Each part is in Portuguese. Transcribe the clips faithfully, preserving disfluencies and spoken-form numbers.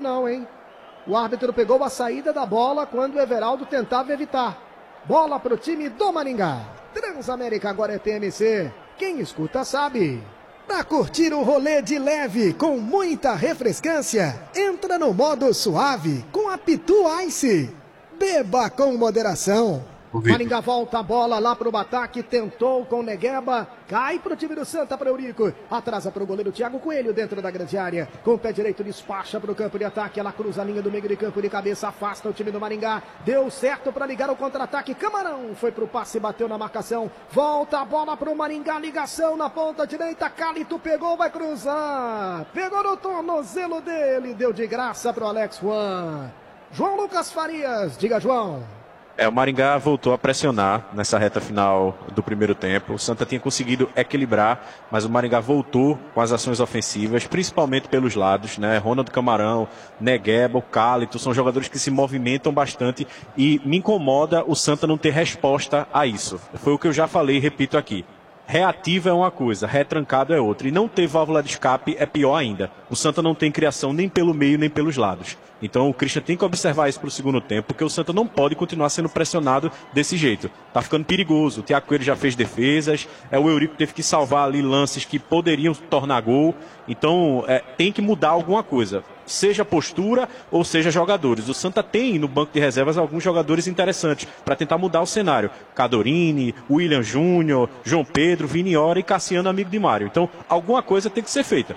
não, hein? O árbitro pegou a saída da bola quando o Everaldo tentava evitar. Bola pro time do Maringá. Transamérica agora é T M C. Quem escuta sabe. Pra curtir o rolê de leve com muita refrescância, entra no modo suave com a Pitu Ice. Beba com moderação. Maringá volta a bola lá pro Bataque, tentou com Negueba, cai pro time do Santa, para Eurico, atrasa pro goleiro Thiago Coelho dentro da grande área, com o pé direito despacha pro campo de ataque, ela cruza a linha do meio de campo de cabeça, afasta o time do Maringá, deu certo para ligar o contra-ataque, Camarão foi pro passe, bateu na marcação, volta a bola pro Maringá, ligação na ponta direita, Cálito pegou, vai cruzar, pegou no tornozelo dele, deu de graça pro Alex Juan. João Lucas Farias, diga João. É, o Maringá voltou a pressionar nessa reta final do primeiro tempo. O Santa tinha conseguido equilibrar, mas o Maringá voltou com as ações ofensivas, principalmente pelos lados, né? Ronald Camarão, Negueba, o Cálito, são jogadores que se movimentam bastante e me incomoda o Santa não ter resposta a isso. Foi o que eu já falei e repito aqui. Reativo é uma coisa, retrancado é outra. E não ter válvula de escape é pior ainda. O Santa não tem criação nem pelo meio nem pelos lados. Então o Christian tem que observar isso para o segundo tempo, porque o Santa não pode continuar sendo pressionado desse jeito. Tá ficando perigoso. O Thiago Coelho já fez defesas, é, o Eurico teve que salvar ali lances que poderiam tornar gol. Então é, tem que mudar alguma coisa. Seja postura ou seja jogadores. O Santa tem no banco de reservas alguns jogadores interessantes para tentar mudar o cenário. Cadorini, William Júnior, João Pedro, Viniora e Cassiano, amigo de Mário. Então alguma coisa tem que ser feita.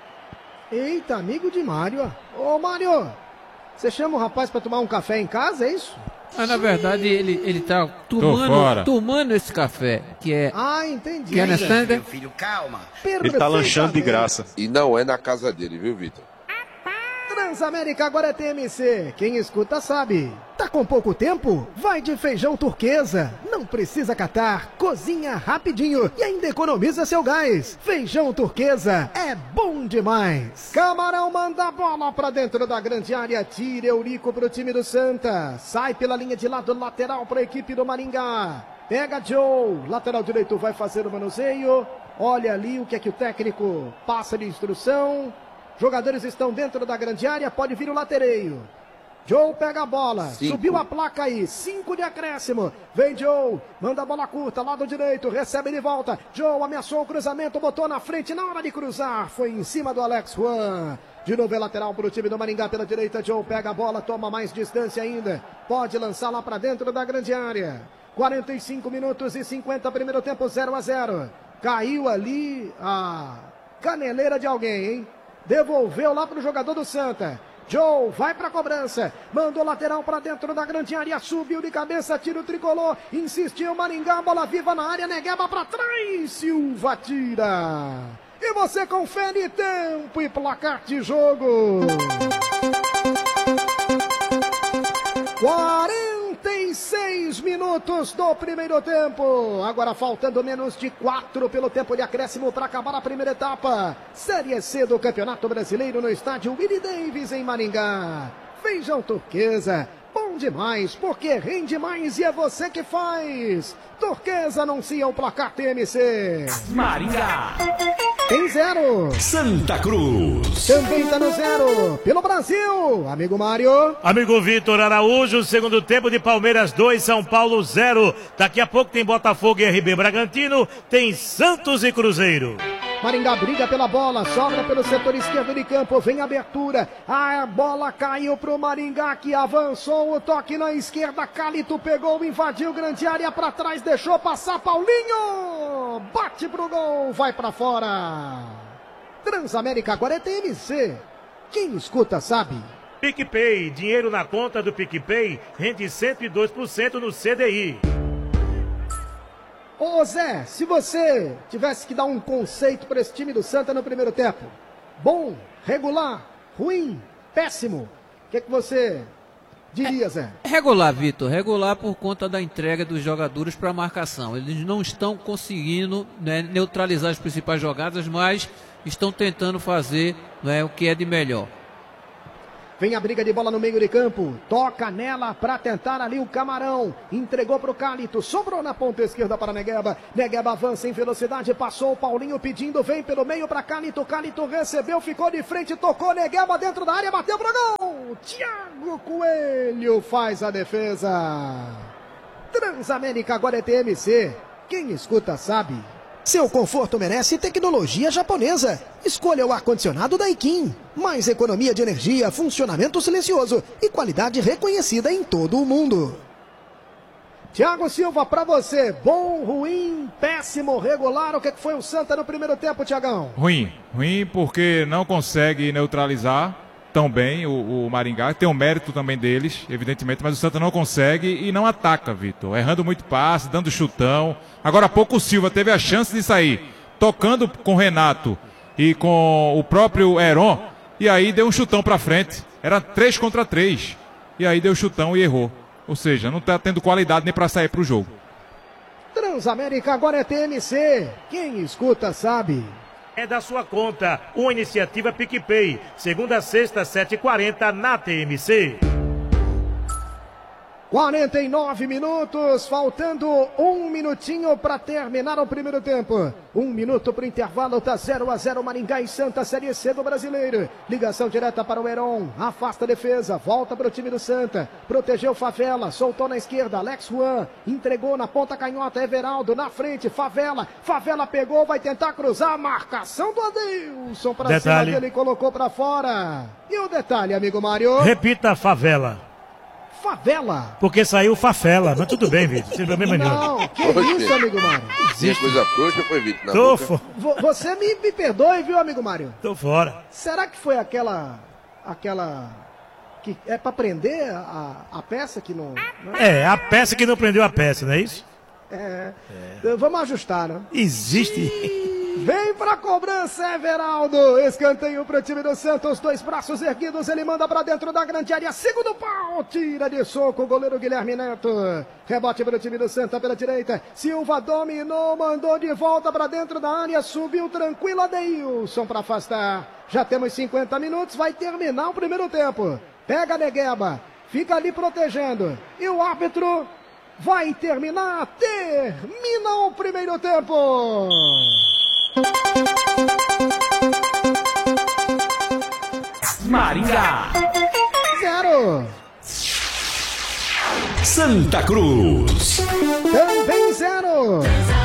Eita, amigo de Mário. Ô Mário, você chama o rapaz para tomar um café em casa, é isso? Ah, na verdade, ele, ele tá tomando, tomando esse café, que é... Ah, entendi. Que é na Meu filho, calma. Ele tá lanchando de graça. E não é na casa dele, viu, Vitor? Transamérica agora é T M C. Quem escuta sabe. Tá com pouco tempo? Vai de feijão turquesa. Não precisa catar. Cozinha rapidinho e ainda economiza seu gás. Feijão turquesa é bom demais. Camarão manda a bola pra dentro da grande área. Tira Eurico pro time do Santa. Sai pela linha de lado lateral pra equipe do Maringá. Pega Joe. Lateral direito vai fazer o manuseio. Olha ali o que é que o técnico passa de instrução. Jogadores estão dentro da grande área, pode vir o latereio. Joe pega a bola, cinco. Subiu a placa aí, cinco de acréscimo. Vem Joe, manda a bola curta, lado direito, recebe de volta. Joe ameaçou o cruzamento, botou na frente na hora de cruzar. Foi em cima do Alex Juan. De novo é lateral para o time do Maringá pela direita. Joe pega a bola, toma mais distância ainda. Pode lançar lá para dentro da grande área. quarenta e cinco minutos e cinquenta, primeiro tempo, zero a zero. Caiu ali a caneleira de alguém, hein? Devolveu lá para o jogador do Santa. Joe vai para a cobrança. Mandou lateral para dentro da grande área. Subiu de cabeça, tira o tricolor. Insistiu Maringá, bola viva na área. Negueba para trás. Silva tira. E você confere tempo e placar de jogo. quarenta e seis minutos do primeiro tempo. Agora faltando menos de quatro pelo tempo de acréscimo para acabar a primeira etapa. Série C do Campeonato Brasileiro no estádio Willie Davis em Maringá. Feijão turquesa. Bom demais, porque rende mais e é você que faz. Turquesa anuncia o placar T M C. Maringá tem zero. Santa Cruz também tá no zero. Pelo Brasil, amigo Mário. Amigo Vitor Araújo, segundo tempo de Palmeiras dois, São Paulo zero. Daqui a pouco tem Botafogo e R B Bragantino, tem Santos e Cruzeiro. Maringá briga pela bola, sobra pelo setor esquerdo de campo, vem abertura, a bola caiu pro Maringá que avançou, o toque na esquerda, Cálito pegou, invadiu grande área para trás, deixou passar Paulinho, bate pro gol, vai para fora. Transamérica agora é T M C, quem escuta sabe. PicPay, dinheiro na conta do PicPay, rende cento e dois por cento no C D I. Ô Zé, se você tivesse que dar um conceito para esse time do Santa no primeiro tempo, bom, regular, ruim, péssimo, o que, que você diria, Zé? É regular, Vitor, regular por conta da entrega dos jogadores para a marcação. Eles não estão conseguindo, né, neutralizar as principais jogadas, mas estão tentando fazer, né, o que é de melhor. Vem a briga de bola no meio de campo. Toca nela para tentar ali o Camarão. Entregou para o Cálito. Sobrou na ponta esquerda para Negueba. Negueba avança em velocidade. Passou o Paulinho pedindo. Vem pelo meio para Cálito. Cálito recebeu. Ficou de frente. Tocou Negueba dentro da área. Bateu para gol. Thiago Coelho faz a defesa. Transamérica agora é T M C. Quem escuta sabe. Seu conforto merece tecnologia japonesa. Escolha o ar-condicionado Daikin. Mais economia de energia, funcionamento silencioso e qualidade reconhecida em todo o mundo. Thiago Silva, pra você, bom, ruim, péssimo, regular, o que foi o Santa no primeiro tempo, Thiagão? Ruim, ruim porque não consegue neutralizar tão bem o, o Maringá, tem um mérito também deles, evidentemente, mas o Santa não consegue e não ataca, Vitor, errando muito passe, dando chutão. Agora há pouco o Silva teve a chance de sair, tocando com o Renato e com o próprio Heron, e aí deu um chutão pra frente, era três contra três, e aí deu chutão e errou. Ou seja, não está tendo qualidade nem para sair para o jogo. Transamérica agora é T M C. Quem escuta sabe. É da sua conta. Uma iniciativa PicPay. Segunda a sexta, sete e quarenta na T M C. quarenta e nove minutos, faltando um minutinho para terminar o primeiro tempo. Um minuto para o intervalo, tá zero a zero Maringá e Santa, Série C do Brasileiro. Ligação direta para o Heron, afasta a defesa, volta para o time do Santa. Protegeu Favela, soltou na esquerda, Alex Juan, entregou na ponta canhota, Everaldo na frente, Favela, Favela pegou, vai tentar cruzar, a marcação do Adeilson para cima dele, colocou para fora. E o detalhe, amigo Mário? Repita, Favela. Favela. Porque saiu Fafela, mas tudo bem, Vitor. Não, que isso, amigo Mário? Existe coisa frouxa, foi, Vitor? Tô fora. Você me, me perdoe, viu, amigo Mário? Tô fora. Será que foi aquela... Aquela... Que é pra prender a, a peça que não... não é? é, a peça que não prendeu a peça, não é isso? É. é. Vamos ajustar, né? Existe... Vem pra cobrança, Everaldo. Escanteio pro time do Santos. Dois braços erguidos. Ele manda pra dentro da grande área. Segundo pau. Tira de soco o goleiro Guilherme Neto. Rebote pro time do Santa pela direita. Silva dominou. Mandou de volta pra dentro da área. Subiu tranquilo. Adeilson pra afastar. Já temos cinquenta minutos. Vai terminar o primeiro tempo. Pega a Negueba. Fica ali protegendo. E o árbitro vai terminar. Termina o primeiro tempo. Maringá zero. Santa Cruz também zero.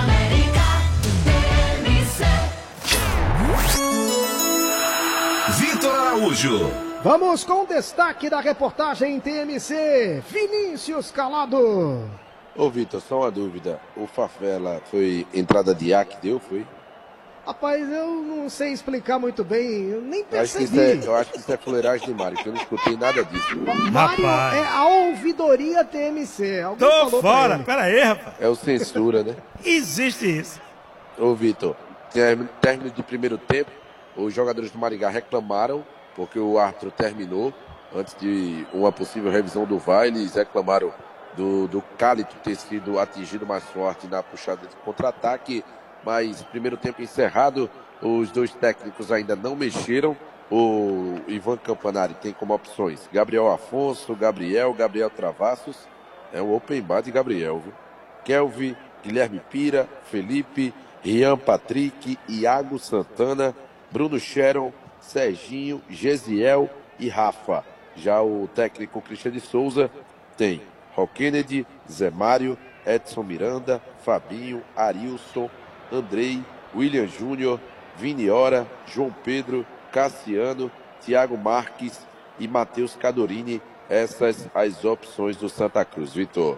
Vitor Araújo. Vamos com o destaque da reportagem T M C, Vinícius Calado. Ô Vitor, só uma dúvida, o Favela foi entrada de ar que deu, foi? Rapaz, eu não sei explicar muito bem, eu nem percebi. Eu acho que isso é, eu acho que isso é fuleiragem de Mário, que eu não escutei nada disso. Mário é a ouvidoria T M C. Alguém Tô falou fora, pera aí, rapaz. É o censura, né? Existe isso. Ô Vitor, término de primeiro tempo, os jogadores do Maringá reclamaram, porque o árbitro terminou, antes de uma possível revisão do V A R, eles reclamaram do, do Cálito ter sido atingido mais forte na puxada de contra-ataque. Mas primeiro tempo encerrado, os dois técnicos ainda não mexeram. O Ivan Campanari tem como opções Gabriel Afonso, Gabriel, Gabriel Travassos. É um open bar de Gabriel, viu? Kelvin, Guilherme Pira, Felipe, Rian Patrick, Iago Santana, Bruno Sharon, Serginho, Gesiel e Rafa. Já o técnico Cristian de Souza tem Rock Kennedy, Zé Mário, Edson Miranda, Fabinho, Arilson, Andrei, William Júnior, Viniora, João Pedro, Cassiano, Thiago Marques e Matheus Cadorini. Essas as opções do Santa Cruz, Vitor.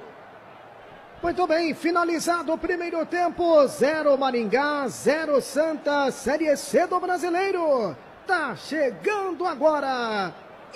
Muito bem, finalizado o primeiro tempo, zero Maringá, zero Santa, Série C do Brasileiro. Tá chegando agora,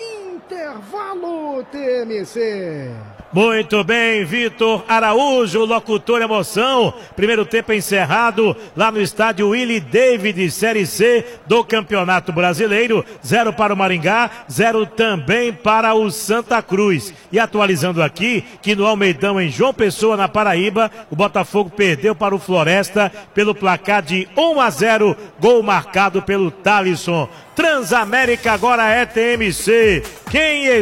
intervalo T M C. Muito bem, Vitor Araújo, locutor emoção. Primeiro tempo encerrado lá no estádio Willie David, Série C do Campeonato Brasileiro. Zero para o Maringá, zero também para o Santa Cruz. E atualizando aqui que no Almeidão, em João Pessoa, na Paraíba, o Botafogo perdeu para o Floresta pelo placar de um a zero, gol marcado pelo Thalisson. Transamérica agora é T M C. Quem